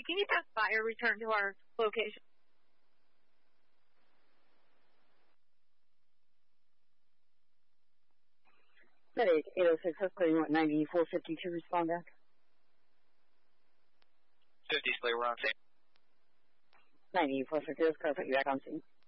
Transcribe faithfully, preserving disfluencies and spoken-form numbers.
can you pass by or return to our location? eight oh six, that's clear. You want ninety-four fifty-two, respond back. fifty, Slay, we're on scene. ninety-four fifty, that's clear, put you back on scene.